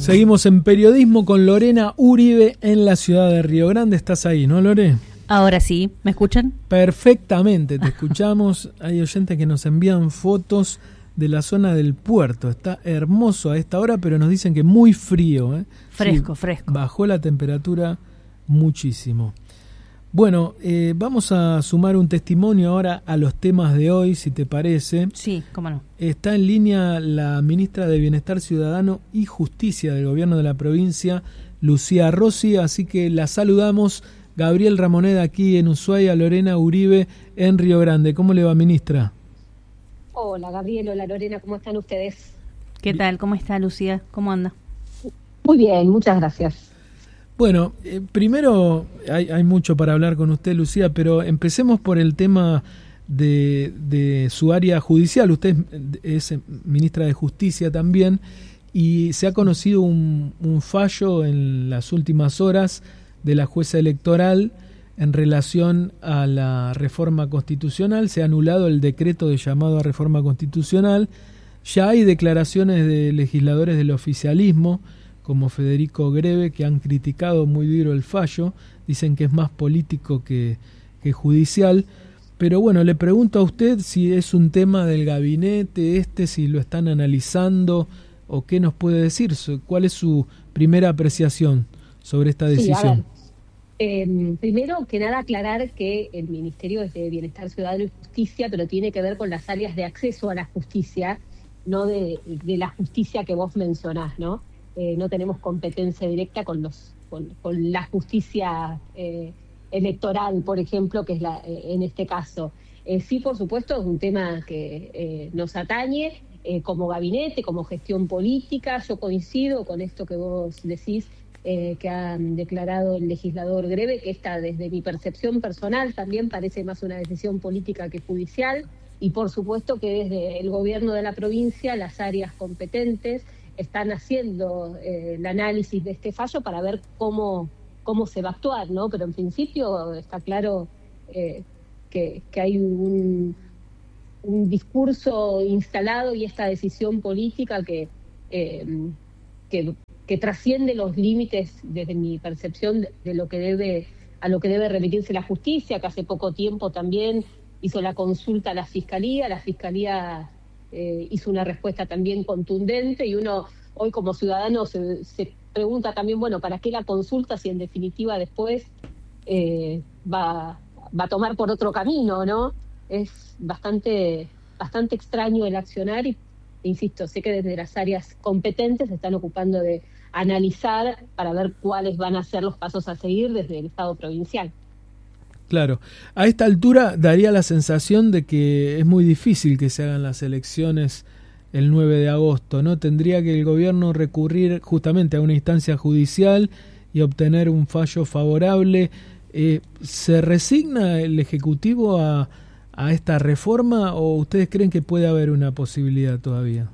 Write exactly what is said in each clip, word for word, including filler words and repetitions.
Seguimos en periodismo con Lorena Uribe en la ciudad de Río Grande. ¿Estás ahí, no, Lore? Ahora sí, ¿me escuchan? Perfectamente, te escuchamos. Hay oyentes que nos envían fotos de la zona del puerto. Está hermoso a esta hora, pero nos dicen que muy frío, ¿eh? Fresco, sí, fresco. Bajó la temperatura muchísimo. Bueno, eh, vamos a sumar un testimonio ahora a los temas de hoy, si te parece. Sí, cómo no. Está en línea la ministra de Bienestar Ciudadano y Justicia del Gobierno de la provincia, Lucía Rossi, así que la saludamos. Gabriel Ramoneda aquí en Ushuaia, Lorena Uribe en Río Grande. ¿Cómo le va, ministra? Hola, Gabriel, hola, Lorena, ¿cómo están ustedes? ¿Qué tal? ¿Cómo está, Lucía? ¿Cómo anda? Muy bien, muchas gracias. Bueno, eh, primero hay, hay mucho para hablar con usted, Lucía, pero empecemos por el tema de, de su área judicial. Usted es, es ministra de Justicia también y se ha conocido un, un fallo en las últimas horas de la jueza electoral en relación a la reforma constitucional. Se ha anulado el decreto de llamado a reforma constitucional. Ya hay declaraciones de legisladores del oficialismo, como Federico Greve, que han criticado muy duro el fallo, dicen que es más político que, que judicial. Pero bueno, le pregunto a usted si es un tema del gabinete este, si lo están analizando, o qué nos puede decir, cuál es su primera apreciación sobre esta decisión. Sí, a ver, eh, primero que nada aclarar que el Ministerio es de Bienestar Ciudadano y Justicia, pero tiene que ver con las áreas de acceso a la justicia, no de, de la justicia que vos mencionás, ¿no? Eh, no tenemos competencia directa con los con, con la justicia eh, electoral, por ejemplo, que es la eh, en este caso. Eh, sí, por supuesto, es un tema que eh, nos atañe eh, como gabinete, como gestión política. Yo coincido con esto que vos decís, eh, que ha declarado el legislador Greve, que esta, desde mi percepción personal, también parece más una decisión política que judicial. Y por supuesto que desde el gobierno de la provincia, las áreas competentes están haciendo eh, el análisis de este fallo para ver cómo, cómo se va a actuar, ¿no? Pero en principio está claro eh, que, que hay un, un discurso instalado y esta decisión política que, eh, que, que trasciende los límites, desde mi percepción, de, de lo que debe, a lo que debe remitirse la justicia, que hace poco tiempo también hizo la consulta a la Fiscalía, la Fiscalía Eh, hizo una respuesta también contundente, y uno hoy como ciudadano se, se pregunta también, bueno, ¿para qué la consulta si en definitiva después eh, va, va a tomar por otro camino, ¿no? Es bastante, bastante extraño el accionar y, insisto, sé que desde las áreas competentes se están ocupando de analizar para ver cuáles van a ser los pasos a seguir desde el Estado provincial. Claro, a esta altura daría la sensación de que es muy difícil que se hagan las elecciones el nueve de agosto, ¿no? Tendría que el gobierno recurrir justamente a una instancia judicial y obtener un fallo favorable. Eh, ¿Se resigna el Ejecutivo a, a esta reforma o ustedes creen que puede haber una posibilidad todavía?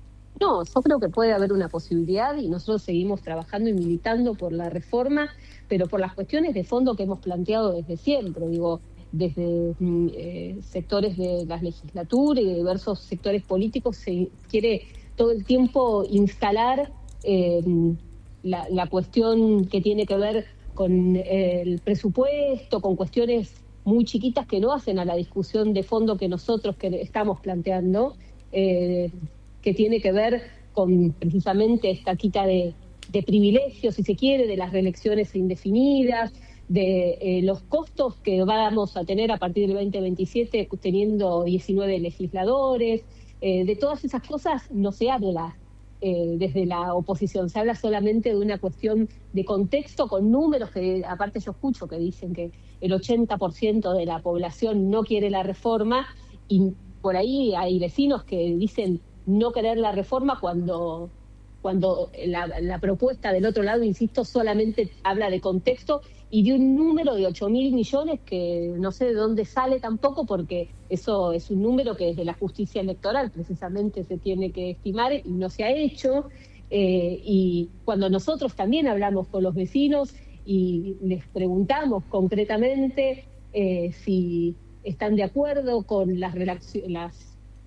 No, yo creo que puede haber una posibilidad y nosotros seguimos trabajando y militando por la reforma, pero por las cuestiones de fondo que hemos planteado desde siempre, digo, desde eh, sectores de la legislatura y de diversos sectores políticos se quiere todo el tiempo instalar eh, la, la cuestión que tiene que ver con el presupuesto, con cuestiones muy chiquitas que no hacen a la discusión de fondo que nosotros que estamos planteando, eh, que tiene que ver con precisamente esta quita de, de privilegios, si se quiere, de las reelecciones indefinidas, de eh, los costos que vamos a tener a partir del veinte veintisiete teniendo diecinueve legisladores, eh, de todas esas cosas no se habla eh, desde la oposición, se habla solamente de una cuestión de contexto con números que aparte yo escucho que dicen que el ochenta por ciento de la población no quiere la reforma y por ahí hay vecinos que dicen no querer la reforma cuando, cuando la, la propuesta del otro lado, insisto, solamente habla de contexto y de un número de ocho mil millones que no sé de dónde sale tampoco, porque eso es un número que desde la justicia electoral precisamente se tiene que estimar y no se ha hecho. Eh, y cuando nosotros también hablamos con los vecinos y les preguntamos concretamente eh, si están de acuerdo con las, las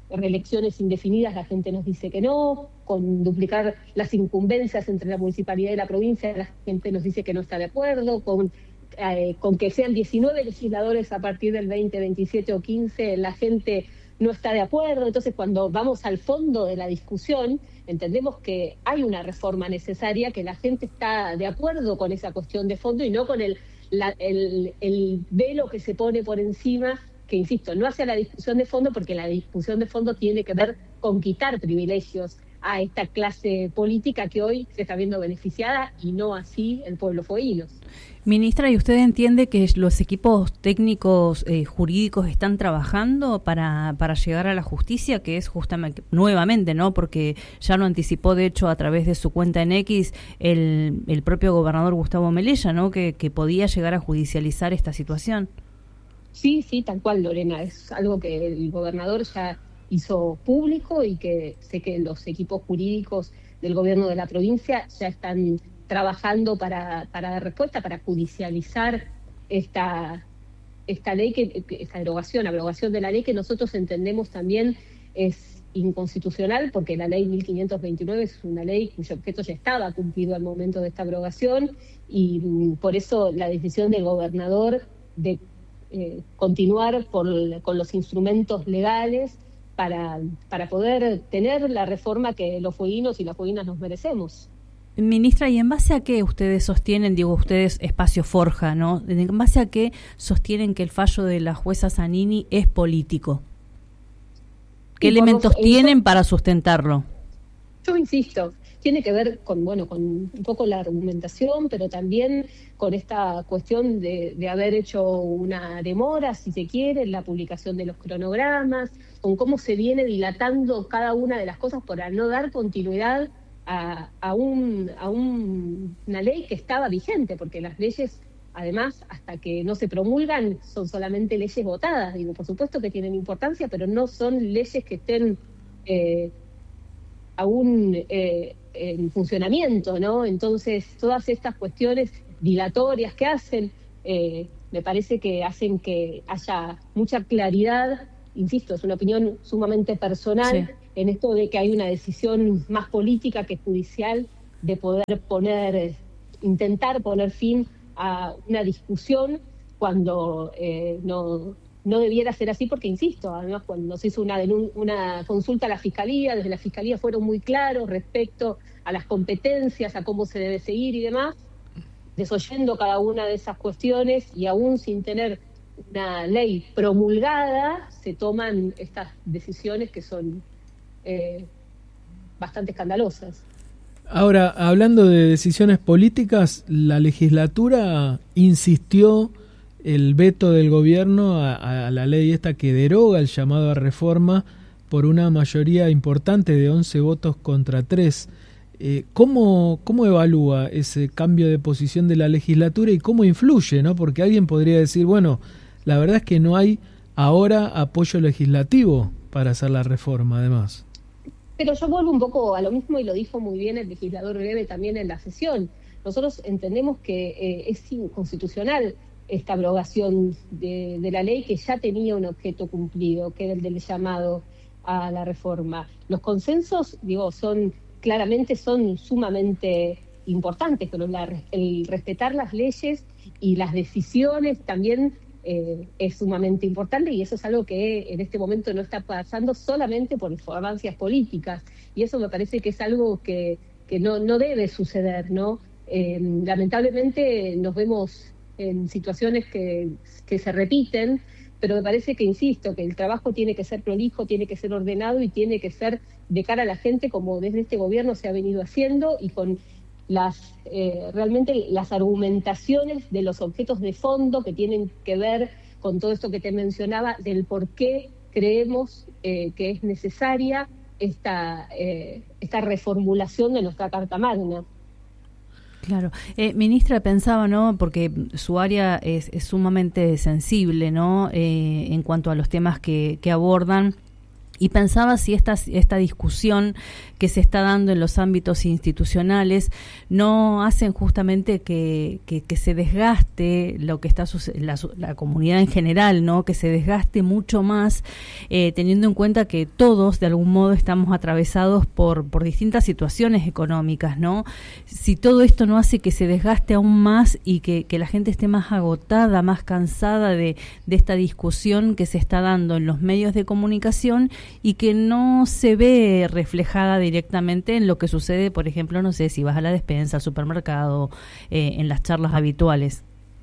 reelecciones indefinidas la gente nos dice que no, con duplicar las incumbencias entre la municipalidad y la provincia la gente nos dice que no está de acuerdo, con, eh, con que sean diecinueve legisladores a partir del veinte, veintisiete o quince, la gente no está de acuerdo. Entonces, cuando vamos al fondo de la discusión, entendemos que hay una reforma necesaria, que la gente está de acuerdo con esa cuestión de fondo y no con el, la, el, el velo que se pone por encima, que, insisto, no hace la discusión de fondo, porque la discusión de fondo tiene que ver con quitar privilegios a esta clase política que hoy se está viendo beneficiada y no así el pueblo foguino. Ministra, ¿y usted entiende que los equipos técnicos eh, jurídicos están trabajando para, para llegar a la justicia, que es justamente, nuevamente, ¿no? Porque ya lo anticipó, de hecho, a través de su cuenta en X, el, el propio gobernador Gustavo Melella, ¿no? Que, que podía llegar a judicializar esta situación. Sí, sí, tal cual, Lorena. Es algo que el gobernador ya hizo público y que sé que los equipos jurídicos del gobierno de la provincia ya están trabajando para, para dar respuesta, para judicializar esta, esta ley, que esta derogación, abrogación de la ley que nosotros entendemos también es inconstitucional, porque la ley mil quinientos veintinueve es una ley cuyo objeto ya estaba cumplido al momento de esta abrogación, y por eso la decisión del gobernador de eh, continuar por, con los instrumentos legales para, para poder tener la reforma que los fueguinos y las fueguinas nos merecemos. Ministra, ¿y en base a qué ustedes sostienen, digo ustedes, Espacio Forja, ¿no? ¿En base a qué sostienen que el fallo de la jueza Zanini es político? ¿Qué elementos eso, tienen para sustentarlo? Yo insisto, tiene que ver con, bueno, con un poco la argumentación, pero también con esta cuestión de, de haber hecho una demora, si se quiere, en la publicación de los cronogramas, con cómo se viene dilatando cada una de las cosas para no dar continuidad a, a, un, a un, una ley que estaba vigente, porque las leyes, además, hasta que no se promulgan, son solamente leyes votadas. Digo, por supuesto que tienen importancia, pero no son leyes que estén eh, aún eh, en funcionamiento, ¿no? Entonces, todas estas cuestiones dilatorias que hacen, eh, me parece que hacen que haya mucha claridad. Insisto, es una opinión sumamente personal, sí, en esto de que hay una decisión más política que judicial de poder poner, intentar poner fin a una discusión cuando eh, no, no debiera ser así, porque, insisto, además cuando se hizo una, una consulta a la Fiscalía, desde la Fiscalía fueron muy claros respecto a las competencias, a cómo se debe seguir y demás, desoyendo cada una de esas cuestiones y aún sin tener una ley promulgada, se toman estas decisiones que son eh, bastante escandalosas. Ahora, hablando de decisiones políticas, la legislatura insistió el veto del gobierno a, a la ley esta que deroga el llamado a reforma por una mayoría importante de once votos contra tres. Eh, ¿cómo, ¿Cómo evalúa ese cambio de posición de la legislatura y cómo influye, ¿no? Porque alguien podría decir, bueno, la verdad es que no hay ahora apoyo legislativo para hacer la reforma, además. Pero yo vuelvo un poco a lo mismo, y lo dijo muy bien el legislador Greve también en la sesión. Nosotros entendemos que eh, es inconstitucional esta abrogación de, de la ley, que ya tenía un objeto cumplido, que era el del llamado a la reforma. Los consensos, digo, son claramente son sumamente importantes, pero la, el respetar las leyes y las decisiones también eh, es sumamente importante, y eso es algo que en este momento no está pasando solamente por informancias políticas, y eso me parece que es algo que, que no, no debe suceder, ¿no? Eh, lamentablemente nos vemos en situaciones que, que se repiten, pero me parece que, insisto, que el trabajo tiene que ser prolijo, tiene que ser ordenado y tiene que ser de cara a la gente, como desde este gobierno se ha venido haciendo, y con las eh, realmente las argumentaciones de los objetos de fondo que tienen que ver con todo esto que te mencionaba, del por qué creemos eh, que es necesaria esta, eh, esta reformulación de nuestra Carta Magna. Claro. Eh, ministra, pensaba, ¿no? Porque su área es, es sumamente sensible, ¿no? Eh, en cuanto a los temas que, que abordan. Y pensaba si esta, esta discusión que se está dando en los ámbitos institucionales no hacen justamente que, que, que se desgaste lo que está la, la comunidad en general, ¿no? Que se desgaste mucho más, eh, teniendo en cuenta que todos de algún modo estamos atravesados por, por distintas situaciones económicas, ¿no? Si todo esto no hace que se desgaste aún más y que, que la gente esté más agotada, más cansada de, de esta discusión que se está dando en los medios de comunicación y que no se ve reflejada directamente en lo que sucede, por ejemplo, no sé, si vas a la despensa, al supermercado, eh, en las charlas habituales.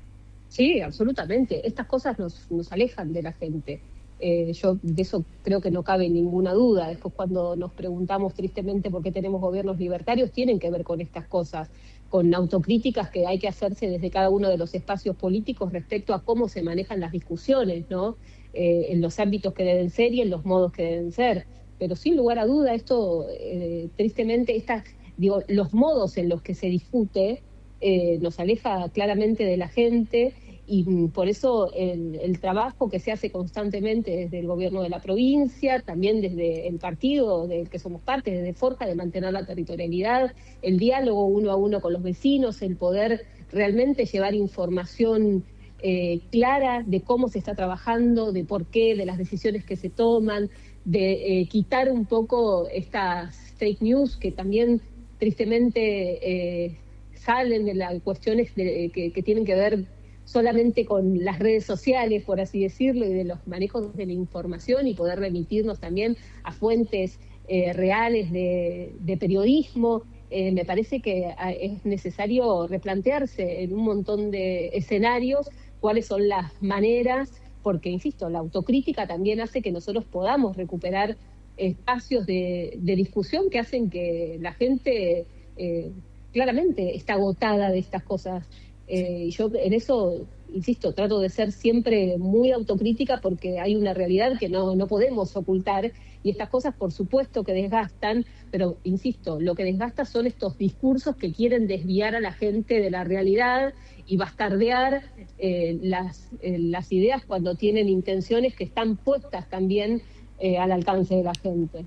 Sí, absolutamente. Estas cosas nos, nos alejan de la gente. Eh, yo de eso creo que no cabe ninguna duda. Después, cuando nos preguntamos tristemente por qué tenemos gobiernos libertarios, tienen que ver con estas cosas, con autocríticas que hay que hacerse desde cada uno de los espacios políticos respecto a cómo se manejan las discusiones, ¿no? Eh, en los ámbitos que deben ser y en los modos que deben ser. Pero sin lugar a duda, esto, eh, tristemente, estas, digo, los modos en los que se discute eh, nos aleja claramente de la gente, y mm, por eso el, el trabajo que se hace constantemente desde el gobierno de la provincia, también desde el partido del que somos parte, desde Forja, de mantener la territorialidad, el diálogo uno a uno con los vecinos, el poder realmente llevar información Eh, clara de cómo se está trabajando, de por qué, de las decisiones que se toman, de eh, quitar un poco estas fake news que también tristemente eh, salen de las cuestiones de, que, que tienen que ver solamente con las redes sociales, por así decirlo, y de los manejos de la información, y poder remitirnos también a fuentes eh, reales de, de periodismo. Eh, me parece que es necesario replantearse en un montón de escenarios cuáles son las maneras, porque, insisto, la autocrítica también hace que nosotros podamos recuperar espacios de, de discusión que hacen que la gente eh, claramente está agotada de estas cosas. Eh, yo en eso, insisto, trato de ser siempre muy autocrítica, porque hay una realidad que no, no podemos ocultar, y estas cosas por supuesto que desgastan, pero insisto, lo que desgasta son estos discursos que quieren desviar a la gente de la realidad y bastardear eh, las, eh, las ideas cuando tienen intenciones que están puestas también eh, al alcance de la gente.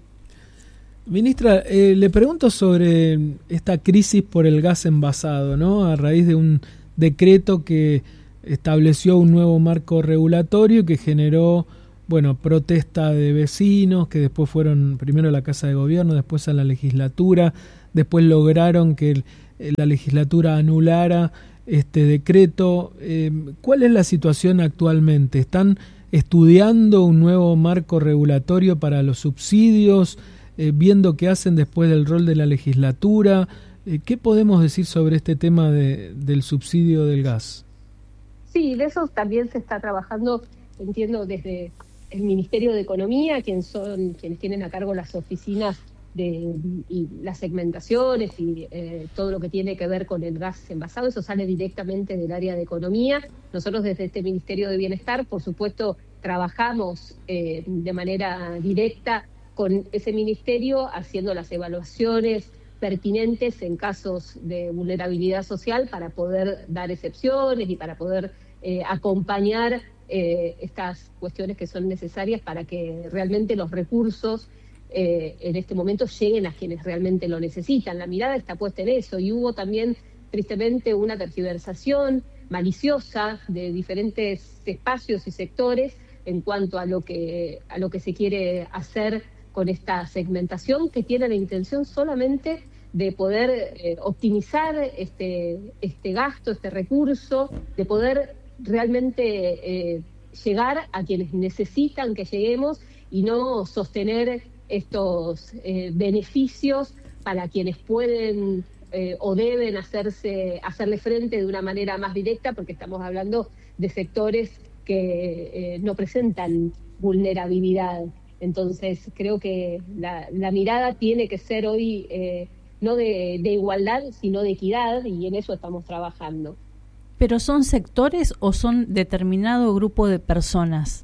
Ministra, eh, le pregunto sobre esta crisis por el gas envasado, ¿no? A raíz de un decreto que estableció un nuevo marco regulatorio que generó, bueno, protesta de vecinos que después fueron primero a la Casa de Gobierno, después a la legislatura, después lograron que el, la legislatura anulara este decreto. Eh, ¿Cuál es la situación actualmente? ¿Están estudiando un nuevo marco regulatorio para los subsidios, eh, viendo qué hacen después del rol de la legislatura? Eh, ¿Qué podemos decir sobre este tema de, del subsidio del gas? Sí, de eso también se está trabajando, entiendo, desde el Ministerio de Economía, quienes son quienes tienen a cargo las oficinas de y las segmentaciones y eh, todo lo que tiene que ver con el gas envasado. Eso sale directamente del área de Economía. Nosotros desde este Ministerio de Bienestar, por supuesto, trabajamos eh, de manera directa con ese ministerio, haciendo las evaluaciones pertinentes en casos de vulnerabilidad social para poder dar excepciones y para poder eh, acompañar eh, estas cuestiones que son necesarias para que realmente los recursos Eh, en este momento lleguen a quienes realmente lo necesitan. La mirada está puesta en eso, y hubo también, tristemente, una tergiversación maliciosa de diferentes espacios y sectores en cuanto a lo que, a lo que se quiere hacer con esta segmentación, que tiene la intención solamente de poder eh, optimizar este, este gasto, este recurso, de poder realmente eh, llegar a quienes necesitan que lleguemos, y no sostener estos eh, beneficios para quienes pueden eh, o deben hacerse hacerle frente de una manera más directa, porque estamos hablando de sectores que eh, no presentan vulnerabilidad. Entonces creo que la, la mirada tiene que ser hoy eh, no de, de igualdad, sino de equidad, y en eso estamos trabajando. ¿Pero son sectores o son determinado grupo de personas?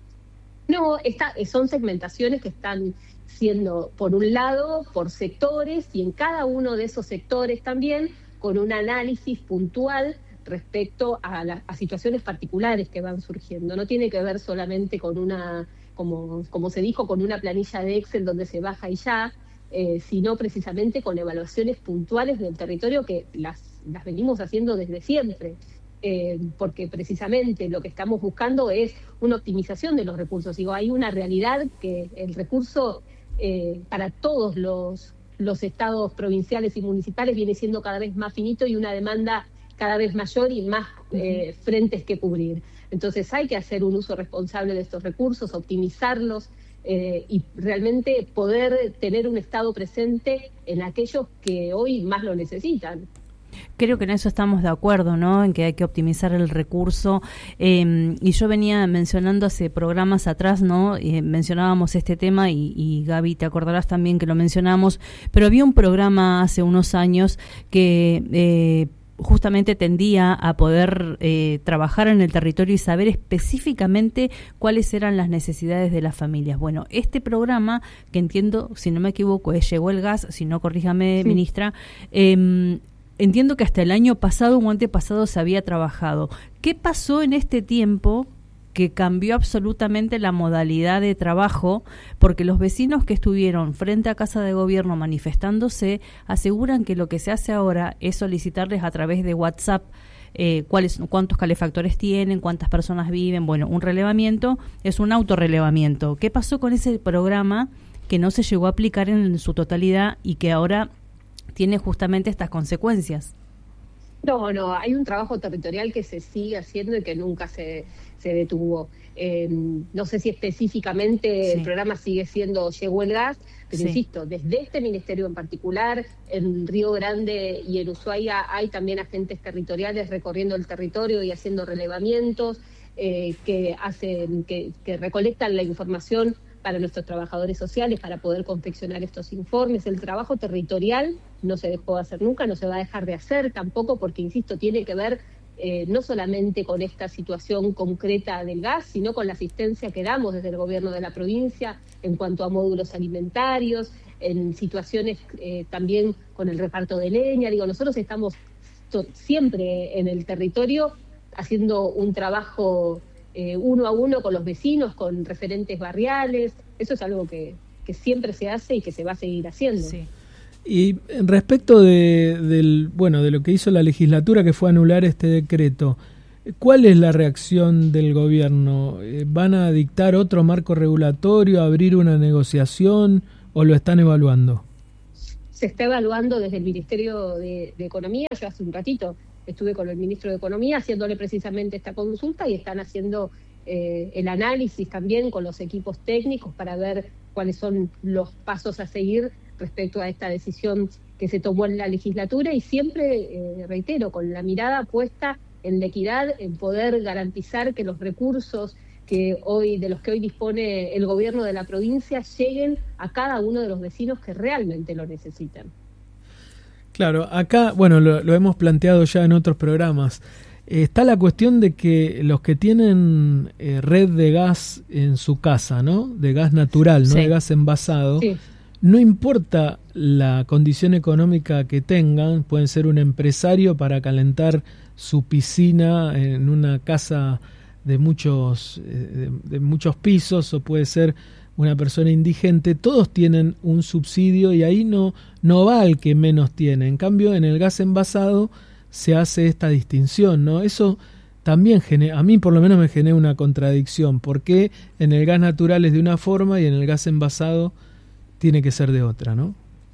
No, está, son segmentaciones que están siendo, por un lado, por sectores, y en cada uno de esos sectores también con un análisis puntual respecto a, la, a situaciones particulares que van surgiendo. No tiene que ver solamente con una como, como se dijo, con una planilla de Excel donde se baja y ya, eh, sino precisamente con evaluaciones puntuales del territorio que las, las venimos haciendo desde siempre. Eh, porque precisamente lo que estamos buscando es una optimización de los recursos. Digo, hay una realidad que el recurso eh, para todos los, los estados provinciales y municipales viene siendo cada vez más finito y una demanda cada vez mayor y más eh, frentes que cubrir. Entonces hay que hacer un uso responsable de estos recursos, optimizarlos eh, y realmente poder tener un estado presente en aquellos que hoy más lo necesitan. Creo que en eso estamos de acuerdo, ¿no? En que hay que optimizar el recurso. Eh, y yo venía mencionando hace programas atrás, ¿no? Eh, mencionábamos este tema y, y Gaby, te acordarás también que lo mencionamos, pero había un programa hace unos años que eh, justamente tendía a poder eh, trabajar en el territorio y saber específicamente cuáles eran las necesidades de las familias. Bueno, este programa, que entiendo, si no me equivoco, es Llegó el Gas, si no, corríjame, sí. Ministra, eh, entiendo que hasta el año pasado o antepasado se había trabajado. ¿Qué pasó en este tiempo que cambió absolutamente la modalidad de trabajo? Porque los vecinos que estuvieron frente a Casa de Gobierno manifestándose aseguran que lo que se hace ahora es solicitarles a través de WhatsApp eh, cuáles, cuántos calefactores tienen, cuántas personas viven. Bueno, un relevamiento es un autorrelevamiento. ¿Qué pasó con ese programa que no se llegó a aplicar en su totalidad y que ahora tiene justamente estas consecuencias? No, no, hay un trabajo territorial que se sigue haciendo y que nunca se, se detuvo. Eh, no sé si específicamente sí. el programa sigue siendo Llegó el Gas, pero sí. insisto, desde este ministerio en particular, en Río Grande y en Ushuaia hay también agentes territoriales recorriendo el territorio y haciendo relevamientos eh, que hacen, que, que recolectan la información para nuestros trabajadores sociales, para poder confeccionar estos informes. El trabajo territorial no se dejó de hacer nunca, no se va a dejar de hacer tampoco, porque, insisto, tiene que ver eh, no solamente con esta situación concreta del gas, sino con la asistencia que damos desde el gobierno de la provincia en cuanto a módulos alimentarios, en situaciones eh, también con el reparto de leña. Digo, nosotros estamos to- siempre en el territorio haciendo un trabajo Eh, uno a uno con los vecinos, con referentes barriales. Eso es algo que, que siempre se hace y que se va a seguir haciendo. Sí. Y respecto de, del, bueno, de lo que hizo la legislatura, que fue anular este decreto, ¿cuál es la reacción del gobierno? ¿Van a dictar otro marco regulatorio, abrir una negociación o lo están evaluando? Se está evaluando desde el Ministerio de, de Economía. Yo hace un ratito estuve con el ministro de Economía haciéndole precisamente esta consulta y están haciendo eh, el análisis también con los equipos técnicos para ver cuáles son los pasos a seguir respecto a esta decisión que se tomó en la legislatura y siempre, eh, reitero, con la mirada puesta en la equidad, en poder garantizar que los recursos que hoy de los que hoy dispone el gobierno de la provincia lleguen a cada uno de los vecinos que realmente lo necesitan. Claro, acá, bueno, lo, lo hemos planteado ya en otros programas. Eh, está la cuestión de que los que tienen eh, red de gas en su casa, ¿no? De gas natural, no sí. de gas envasado. Sí. No importa la condición económica que tengan, pueden ser un empresario para calentar su piscina en una casa de muchos, eh, de, de muchos pisos, o puede ser una persona indigente. Todos tienen un subsidio y ahí no, no va al que menos tiene. En cambio, en el gas envasado se hace esta distinción, ¿no? Eso también genera, a mí por lo menos me genera una contradicción. ¿Por qué en el gas natural es de una forma y en el gas envasado tiene que ser de otra, no?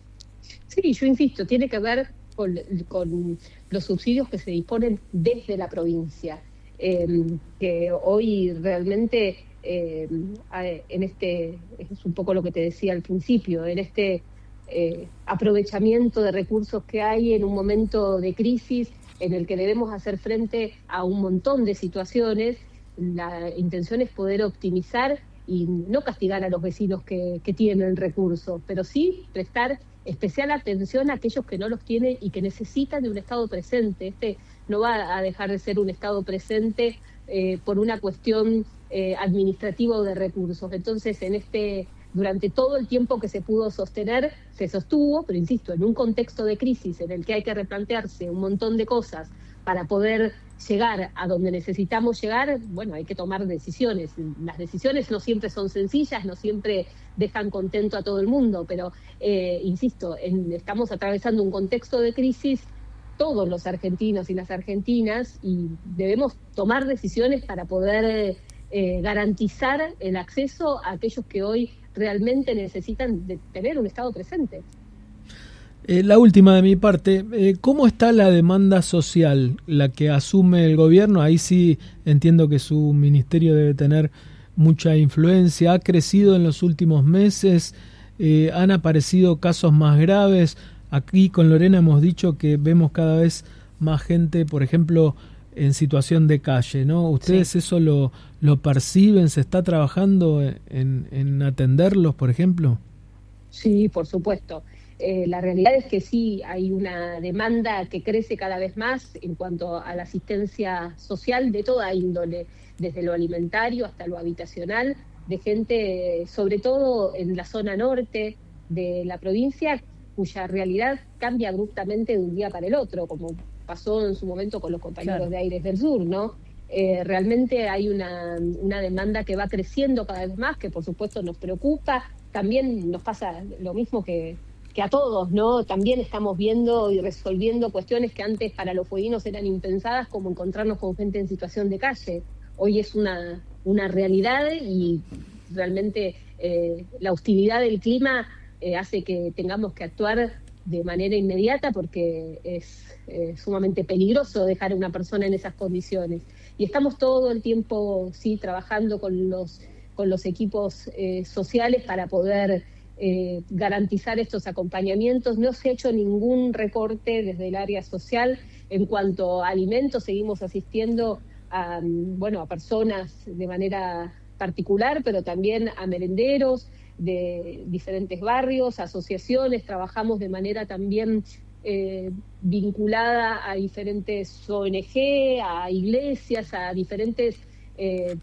Sí, yo insisto, tiene que ver con, con los subsidios que se disponen desde la provincia, eh, que hoy realmente eh, en este, es un poco lo que te decía al principio, en este eh, aprovechamiento de recursos que hay en un momento de crisis en el que debemos hacer frente a un montón de situaciones. La intención es poder optimizar y no castigar a los vecinos que, que tienen recursos, pero sí prestar especial atención a aquellos que no los tienen y que necesitan de un Estado presente. Este no va a dejar de ser un Estado presente eh, por una cuestión eh, administrativa o de recursos. Entonces, en este durante todo el tiempo que se pudo sostener, se sostuvo, pero insisto, en un contexto de crisis en el que hay que replantearse un montón de cosas para poder llegar a donde necesitamos llegar, bueno, hay que tomar decisiones. Las decisiones no siempre son sencillas, no siempre dejan contento a todo el mundo, pero, eh, insisto, en, estamos atravesando un contexto de crisis todos los argentinos y las argentinas, y debemos tomar decisiones para poder eh, garantizar el acceso a aquellos que hoy realmente necesitan de tener un Estado presente. Eh, la última de mi parte, eh, ¿cómo está la demanda social, la que asume el gobierno? Ahí sí entiendo que su ministerio debe tener mucha influencia. ¿Ha crecido en los últimos meses? Eh, ¿Han aparecido casos más graves? Aquí con Lorena hemos dicho que vemos cada vez más gente, por ejemplo, en situación de calle, ¿no? ¿Ustedes sí. eso lo, lo perciben? ¿Se está trabajando en, en atenderlos, por ejemplo? Sí, por supuesto. Eh, la realidad es que sí, hay una demanda que crece cada vez más en cuanto a la asistencia social de toda índole, desde lo alimentario hasta lo habitacional, de gente, sobre todo en la zona norte de la provincia, cuya realidad cambia abruptamente de un día para el otro, como pasó en su momento con los compañeros claro. de Aires del Sur, ¿no? Eh, realmente hay una, una demanda que va creciendo cada vez más, que por supuesto nos preocupa. También nos pasa lo mismo que, que a todos, ¿no? También estamos viendo y resolviendo cuestiones que antes para los fueguinos eran impensadas, como encontrarnos con gente en situación de calle. Hoy es una, una realidad y realmente eh, la hostilidad del clima eh, hace que tengamos que actuar de manera inmediata, porque es eh, sumamente peligroso dejar a una persona en esas condiciones. Y estamos todo el tiempo, sí, trabajando con los, con los equipos eh, sociales para poder eh, garantizar estos acompañamientos. No se ha hecho ningún recorte desde el área social. En cuanto a alimentos, seguimos asistiendo a, bueno, a personas de manera particular, pero también a merenderos de diferentes barrios, asociaciones. Trabajamos de manera también eh, vinculada a diferentes O N Ge, a iglesias, a diferentes eh,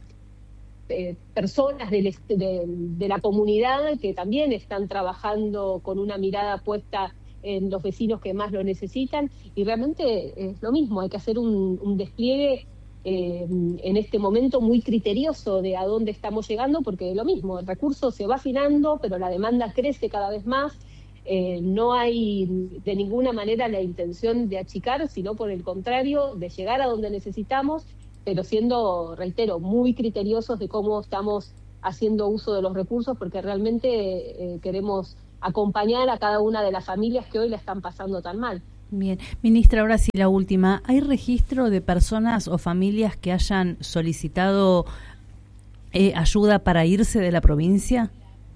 eh, personas de, de, de la comunidad que también están trabajando con una mirada puesta en los vecinos que más lo necesitan, y realmente es lo mismo, hay que hacer un, un despliegue Eh, en este momento muy criterioso de a dónde estamos llegando, porque lo mismo, el recurso se va afinando, pero la demanda crece cada vez más. Eh, no hay de ninguna manera la intención de achicar, sino por el contrario, de llegar a donde necesitamos, pero siendo, reitero, muy criteriosos de cómo estamos haciendo uso de los recursos, porque realmente eh, queremos acompañar a cada una de las familias que hoy la están pasando tan mal. Bien, ministra, ahora sí la última. ¿Hay registro de personas o familias que hayan solicitado eh, ayuda para irse de la provincia?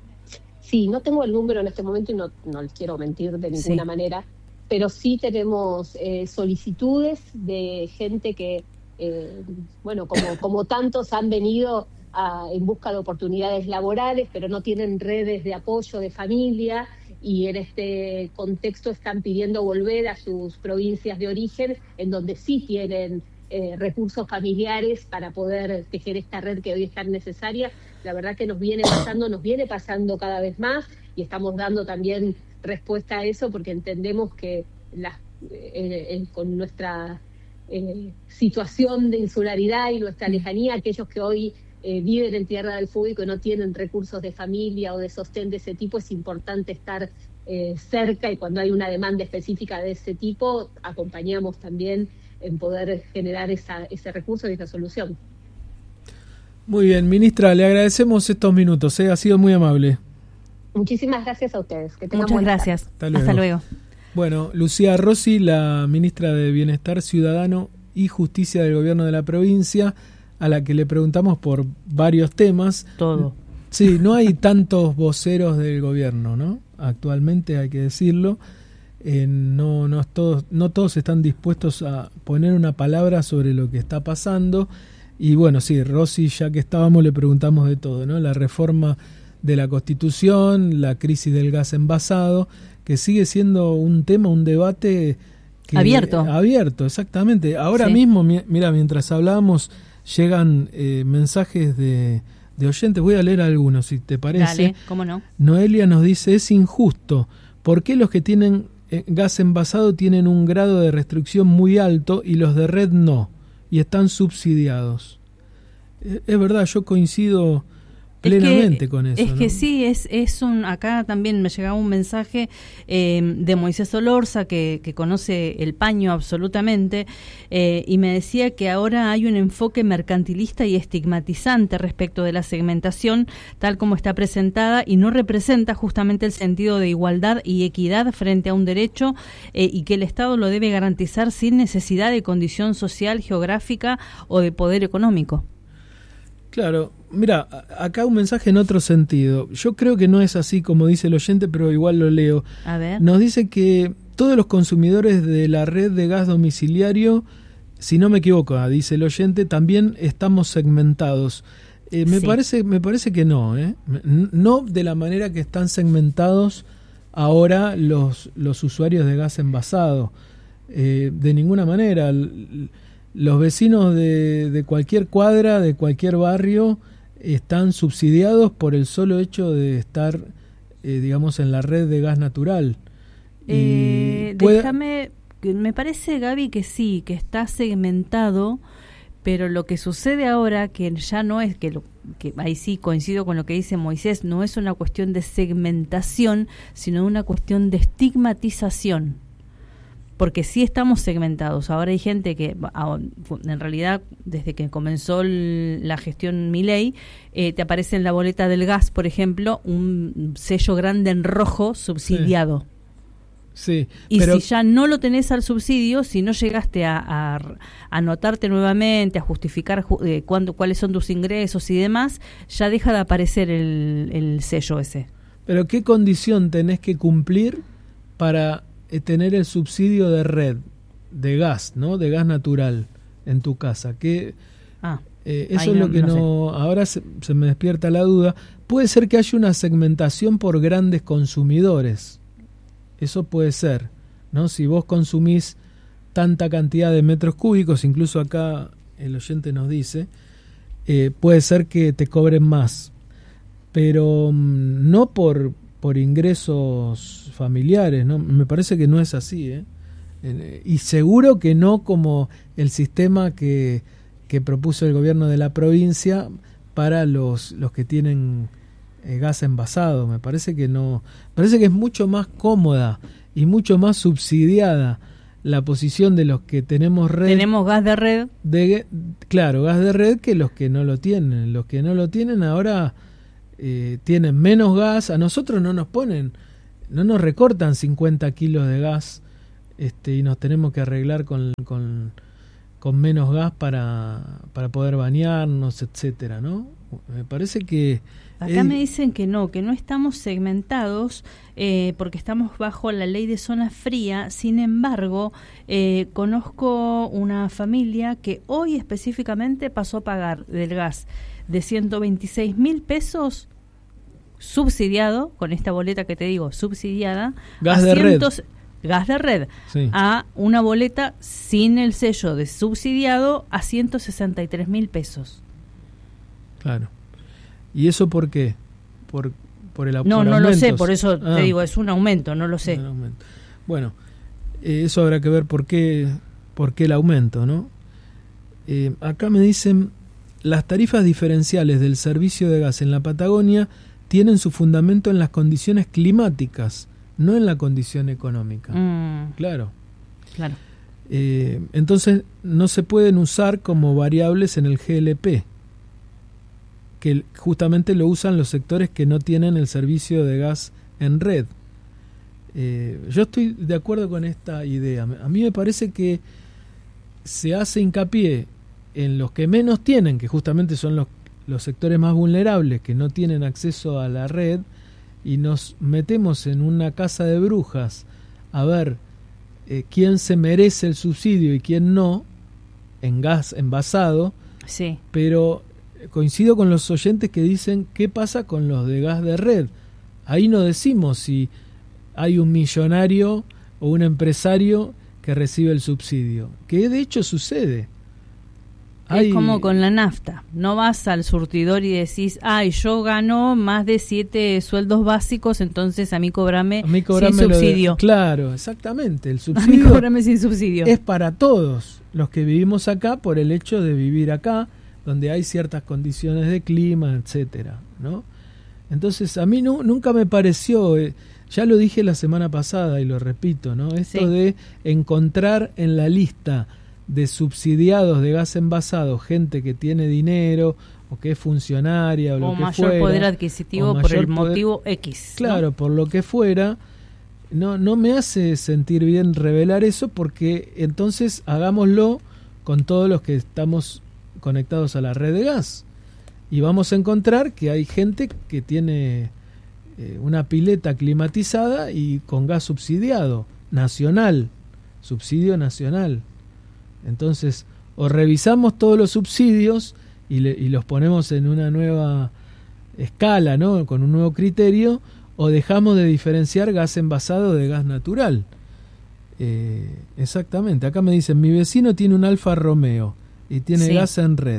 Sí, no tengo el número en este momento y no, no les quiero mentir de ninguna sí. manera, pero sí tenemos eh, solicitudes de gente que, eh, bueno, como, como tantos han venido a, en busca de oportunidades laborales, pero no tienen redes de apoyo de familia, y en este contexto están pidiendo volver a sus provincias de origen, en donde sí tienen eh, recursos familiares para poder tejer esta red que hoy es tan necesaria. La verdad que nos viene pasando, nos viene pasando cada vez más, y estamos dando también respuesta a eso, porque entendemos que la, eh, eh, con nuestra eh, situación de insularidad y nuestra lejanía, aquellos que hoy Eh, viven en Tierra del Fuego y que no tienen recursos de familia o de sostén de ese tipo, es importante estar eh, cerca, y cuando hay una demanda específica de ese tipo, acompañamos también en poder generar esa, ese recurso y esa solución. Muy bien, ministra, le agradecemos estos minutos, ¿eh? Ha sido muy amable. Muchísimas gracias a ustedes. Que tengan Muchas gracias. Hasta luego. Hasta luego. Bueno, Lucía Rossi, la ministra de Bienestar Ciudadano y Justicia del Gobierno de la provincia, a la que le preguntamos por varios temas. Todo. Sí, no hay tantos voceros del gobierno, ¿no? Actualmente, hay que decirlo. Eh, no, no, todos, no todos están dispuestos a poner una palabra sobre lo que está pasando. Y bueno, sí, Rossi, ya que estábamos, le preguntamos de todo, ¿no? La reforma de la Constitución, la crisis del gas envasado, que sigue siendo un tema, un debate que, abierto. Abierto, exactamente. Ahora sí. mismo, mira, mientras hablábamos, llegan eh, mensajes de, de oyentes. Voy a leer algunos, si te parece. Dale, cómo no. Noelia nos dice, es injusto. ¿Por qué los que tienen eh, gas envasado tienen un grado de restricción muy alto y los de red no? Y están subsidiados. Eh, es verdad, yo coincido plenamente es que, con eso. Es ¿no? que sí, es, es un, acá también me llegaba un mensaje eh, de Moisés Olorza, que, que conoce el paño absolutamente, eh, y me decía que ahora hay un enfoque mercantilista y estigmatizante respecto de la segmentación tal como está presentada y no representa justamente el sentido de igualdad y equidad frente a un derecho eh, y que el Estado lo debe garantizar sin necesidad de condición social, geográfica o de poder económico. Claro, mira, acá un mensaje en otro sentido. Yo creo que no es así como dice el oyente, pero igual lo leo. A ver. Nos dice que todos los consumidores de la red de gas domiciliario, si no me equivoco, dice el oyente, también estamos segmentados. Eh, me Sí. parece, me parece que no, ¿eh? No de la manera que están segmentados ahora los, los usuarios de gas envasado. Eh, de ninguna manera. Los vecinos de, de cualquier cuadra, de cualquier barrio, están subsidiados por el solo hecho de estar, eh, digamos, en la red de gas natural. Eh, Y puede... Déjame, me parece, Gaby, que sí, que está segmentado, pero lo que sucede ahora, que ya no es, que, lo, que ahí sí coincido con lo que dice Moisés, no es una cuestión de segmentación, sino una cuestión de estigmatización. Porque sí estamos segmentados. Ahora hay gente que, en realidad, desde que comenzó el, la gestión Milei, eh, te aparece en la boleta del gas, por ejemplo, un sello grande en rojo subsidiado. Sí. Sí, y pero... si ya no lo tenés al subsidio, si no llegaste a, a, a anotarte nuevamente, a justificar eh, cuándo, cuáles son tus ingresos y demás, ya deja de aparecer el, el sello ese. Pero ¿qué condición tenés que cumplir para tener el subsidio de red, de gas, ¿no? De gas natural en tu casa? Que ah, eh, eso es lo no, que no, no... sé. Ahora se, se me despierta la duda. Puede ser que haya una segmentación por grandes consumidores. Eso puede ser, ¿no? Si vos consumís tanta cantidad de metros cúbicos, incluso acá el oyente nos dice, eh, puede ser que te cobren más. Pero um, no por... por ingresos familiares, ¿no? Me parece que no es así, ¿eh? Y seguro que no como el sistema que, que propuso el gobierno de la provincia para los, los que tienen eh, gas envasado. Me parece que no, me parece que es mucho más cómoda y mucho más subsidiada la posición de los que tenemos red. Tenemos gas de red. De, claro, gas de red que los que no lo tienen. Los que no lo tienen ahora Eh, tienen menos gas. A nosotros no nos ponen, no nos recortan cincuenta kilos de gas, este, y nos tenemos que arreglar con, con, con menos gas para, para poder bañarnos, etcétera, ¿no? Me parece que acá es... me dicen que no, que no estamos segmentados eh, porque estamos bajo la ley de zona fría. Sin embargo, eh, conozco una familia que hoy específicamente pasó a pagar del gas de ciento veintiséis mil pesos subsidiado, con esta boleta que te digo, subsidiada, gas a de cientos, red, gas de red, sí, a una boleta sin el sello de subsidiado a ciento sesenta y tres mil pesos. claro. ¿Y eso por qué? Por, por el No, por no aumentos. lo sé, por eso Ah, te digo, es un aumento, no lo sé. un aumento. Bueno, eh, eso habrá que ver por qué, por qué el aumento, ¿no? Eh, acá me dicen: las tarifas diferenciales del servicio de gas en la Patagonia tienen su fundamento en las condiciones climáticas, no en la condición económica. Mm, Claro. claro. Eh, entonces no se pueden usar como variables en el G L P, que justamente lo usan los sectores que no tienen el servicio de gas en red. Eh, yo estoy de acuerdo con esta idea. A mí me parece que se hace hincapié en los que menos tienen, que justamente son los, los sectores más vulnerables, que no tienen acceso a la red, y nos metemos en una casa de brujas a ver eh, quién se merece el subsidio y quién no, en gas envasado. Sí. Pero coincido con los oyentes que dicen: ¿qué pasa con los de gas de red? Ahí no decimos si hay un millonario o un empresario que recibe el subsidio, que de hecho sucede. Hay... Es como con la nafta. No vas al surtidor y decís, ay, yo gano más de siete sueldos básicos, entonces a mí cobrame, a mí cobrame sin subsidio. De... Claro, exactamente. El subsidio a mí cobrame sin subsidio. Es para todos los que vivimos acá por el hecho de vivir acá, donde hay ciertas condiciones de clima, etcétera, ¿no? Entonces a mí no, nunca me pareció, eh, ya lo dije la semana pasada y lo repito, ¿no? Esto sí. de encontrar en la lista de subsidiados de gas envasado gente que tiene dinero o que es funcionaria o, o lo que mayor fuera, poder adquisitivo por el poder, motivo X, claro, ¿no? por lo que fuera, no no me hace sentir bien revelar eso, porque entonces hagámoslo con todos los que estamos conectados a la red de gas y vamos a encontrar que hay gente que tiene eh, una pileta climatizada y con gas subsidiado nacional, subsidio nacional. Entonces, o revisamos todos los subsidios y, le, y los ponemos en una nueva escala, ¿no? Con un nuevo criterio, o dejamos de diferenciar gas envasado de gas natural. Eh, exactamente. Acá me dicen, mi vecino tiene un Alfa Romeo y tiene sí. gas en red.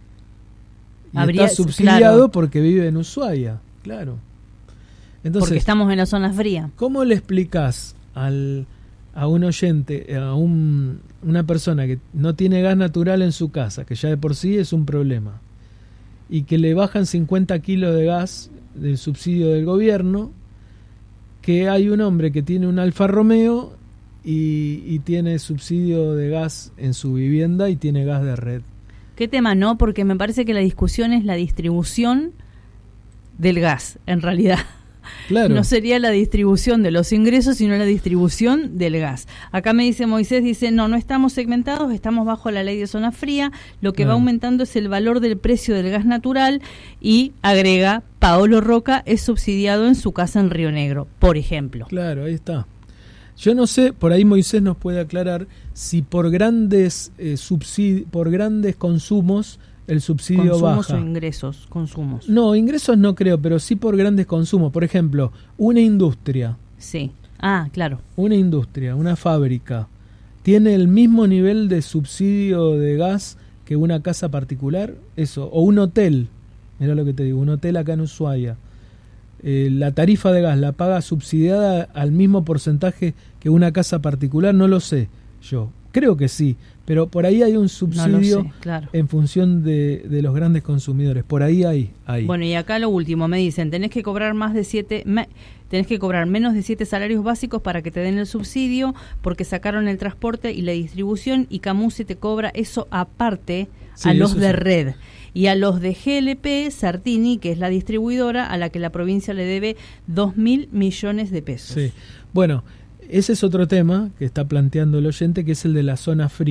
Y Habría, está subsidiado claro. porque vive en Ushuaia, claro. Entonces, porque estamos en la zona fría. ¿Cómo le explicás al, a un oyente, a un, una persona que no tiene gas natural en su casa, que ya de por sí es un problema, y que le bajan cincuenta kilos de gas del subsidio del gobierno, que hay un hombre que tiene un Alfa Romeo y, y tiene subsidio de gas en su vivienda y tiene gas de red? ¿Qué tema no? Porque me parece que la discusión es la distribución del gas, en realidad. Claro. No sería la distribución de los ingresos, sino la distribución del gas. Acá me dice Moisés, dice, no, no estamos segmentados, estamos bajo la ley de zona fría, lo que claro. va aumentando es el valor del precio del gas natural, y agrega, Paolo Roca es subsidiado en su casa en Río Negro, por ejemplo. Claro, ahí está. Yo no sé, por ahí Moisés nos puede aclarar si por grandes eh, subsidi- por grandes consumos el subsidio consumos baja. O ingresos, consumos. No, ingresos no creo, pero sí por grandes consumos. Por ejemplo, una industria. Sí. Ah, claro. Una industria, una fábrica, ¿tiene el mismo nivel de subsidio de gas que una casa particular? Eso, o un hotel. Mirá lo que te digo, un hotel acá en Ushuaia. Eh, la tarifa de gas la paga subsidiada al mismo porcentaje que una casa particular, no lo sé yo, creo que sí, pero por ahí hay un subsidio no sé, claro. en función de, de los grandes consumidores, por ahí hay, hay. Bueno, y acá lo último, me dicen, tenés que cobrar más de siete, me, tenés que cobrar menos de siete salarios básicos para que te den el subsidio, porque sacaron el transporte y la distribución, y Camusi te cobra eso aparte sí, a los de sí. red. Y a los de G L P, Sartini, que es la distribuidora, a la que la provincia le debe dos mil millones de pesos. Sí. Bueno, ese es otro tema que está planteando el oyente, que es el de la zona fría.